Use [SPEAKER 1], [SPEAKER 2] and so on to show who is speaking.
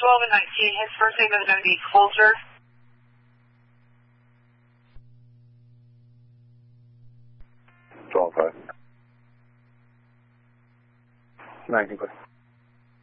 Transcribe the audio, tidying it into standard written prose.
[SPEAKER 1] 12 and 19. His first name is going to be Coulter.
[SPEAKER 2] 12-5. 19,